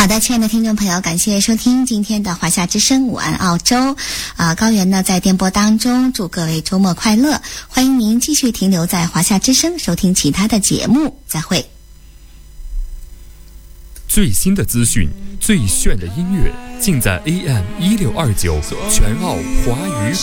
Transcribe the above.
好的，亲爱的听众朋友，感谢收听今天的华夏之声午安澳洲。高原呢在电波当中，祝各位周末快乐。欢迎您继续停留在华夏之声，收听其他的节目。再会。 最新的资讯，最炫的音乐，尽在AM1629全澳华语